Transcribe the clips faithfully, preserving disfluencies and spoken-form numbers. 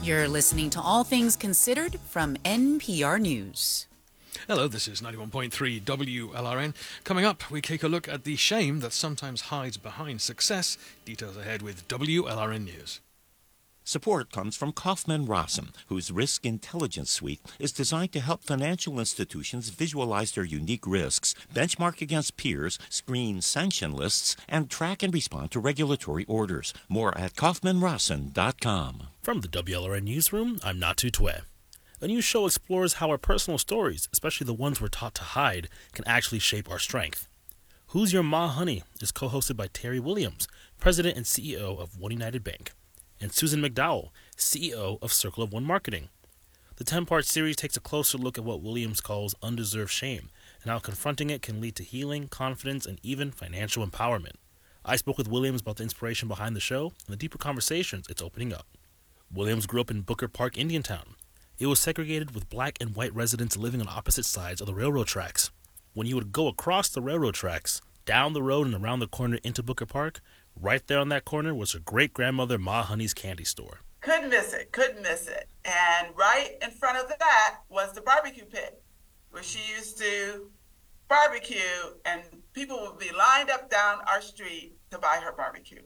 You're listening to All Things Considered from N P R News. Hello, this is ninety-one point three W L R N. Coming up, we take a look at the shame that sometimes hides behind success. Details ahead with W L R N News. Support comes from Kaufman Rossum, whose Risk Intelligence Suite is designed to help financial institutions visualize their unique risks, benchmark against peers, screen sanction lists, and track and respond to regulatory orders. More at kaufman rossum dot com. From the W L R N Newsroom, I'm Natu Twe. A new show explores how our personal stories, especially the ones we're taught to hide, can actually shape our strength. Who's Your Ma Honey is co-hosted by Terry Williams, President and C E O of One United Bank, and Susan McDowell, C E O of Circle of One Marketing. The ten-part series takes a closer look at what Williams calls undeserved shame and how confronting it can lead to healing, confidence, and even financial empowerment. I spoke with Williams about the inspiration behind the show and the deeper conversations it's opening up. Williams grew up in Booker Park, Indiantown. It was segregated with black and white residents living on opposite sides of the railroad tracks. When you would go across the railroad tracks, down the road and around the corner into Booker Park, right there on that corner was her great-grandmother Ma Honey's candy store. Couldn't miss it, couldn't miss it. And right in front of that was the barbecue pit, where she used to barbecue, and people would be lined up down our street to buy her barbecue.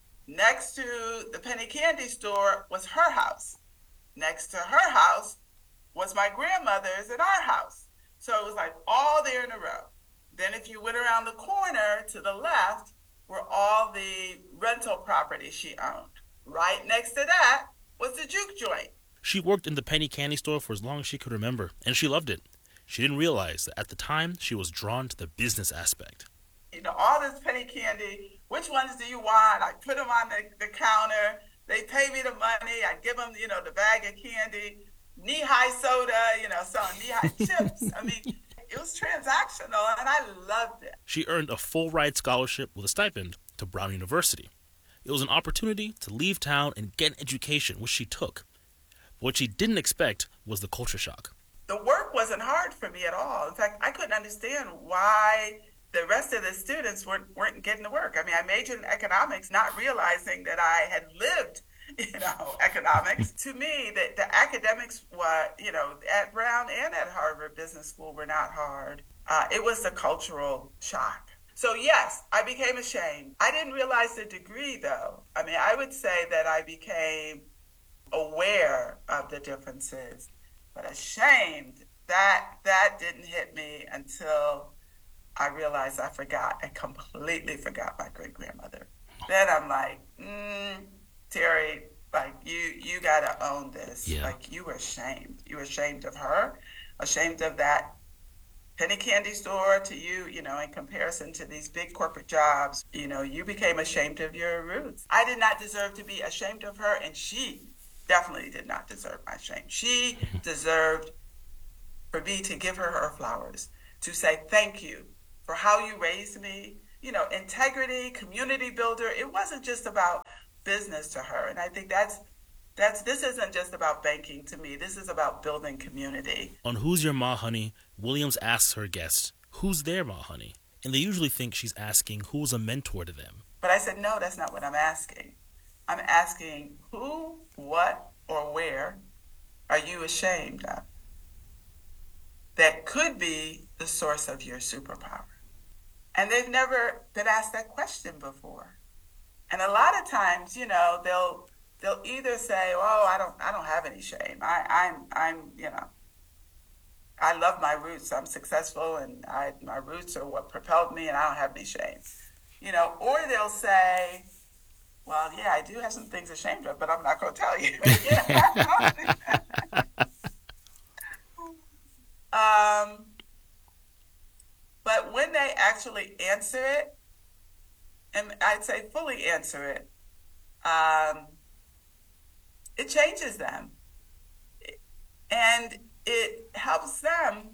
Next to the penny candy store was her house. Next to her house was my grandmother's and our house. So it was like all there in a row. Then if you went around the corner to the left were all the rental properties she owned. Right next to that was the juke joint. She worked in the penny candy store for as long as she could remember, and she loved it. She didn't realize that at the time she was drawn to the business aspect. You know, all this penny candy, which ones do you want? I put them on the, the counter. They pay me the money. I give them, you know, the bag of candy, knee-high soda, you know, selling knee-high chips. I mean, it was transactional, and I loved it. She earned a full-ride scholarship with a stipend to Brown University. It was an opportunity to leave town and get an education, which she took. But what she didn't expect was the culture shock. The work wasn't hard for me at all. In fact, I couldn't understand why the rest of the students weren't, weren't getting to work. I mean, I majored in economics, not realizing that I had lived, you know, economics. To me, the, the academics were, you know, at Brown and at Harvard Business School were not hard. Uh, it was the cultural shock. So yes, I became ashamed. I didn't realize the degree, though. I mean, I would say that I became aware of the differences, but ashamed, that that didn't hit me until I realized I forgot. I completely forgot my great-grandmother. Then I'm like, mm, Terry, like, you you got to own this. Yeah. Like, you were ashamed. You were ashamed of her, ashamed of that penny candy store to you, you know, in comparison to these big corporate jobs. You know, you became ashamed of your roots. I did not deserve to be ashamed of her, and she definitely did not deserve my shame. She deserved for me to give her her flowers, to say thank you for how you raised me. You know, integrity, community builder. It wasn't just about business to her. And I think that's, that's this isn't just about banking to me. This is about building community. On Who's Your Ma Honey, Williams asks her guests, who's their Ma Honey? And they usually think she's asking who's a mentor to them. But I said, no, that's not what I'm asking. I'm asking who, what, or where are you ashamed of that could be the source of your superpower? And they've never been asked that question before. And a lot of times, you know, they'll they'll either say, "Oh, I don't I don't have any shame. I, I'm I'm you know, I love my roots. I'm successful, and I my roots are what propelled me, and I don't have any shame." You know, or they'll say, "Well, yeah, I do have some things ashamed of, but I'm not going to tell you." um. But when they actually answer it, and I'd say fully answer it, um, it changes them. And it helps them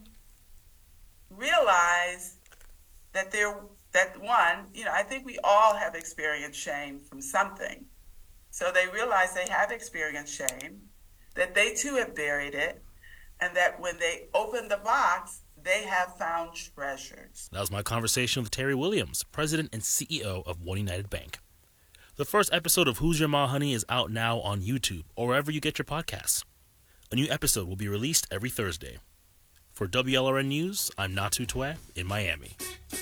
realize that they're, that one, you know, I think we all have experienced shame from something. So they realize they have experienced shame, that they too have buried it, and that when they open the box, they have found treasures. That was my conversation with Terry Williams, President and C E O of One United Bank. The first episode of Who's Your Ma Honey is out now on YouTube or wherever you get your podcasts. A new episode will be released every Thursday. For W L R N News, I'm Natu Twe in Miami.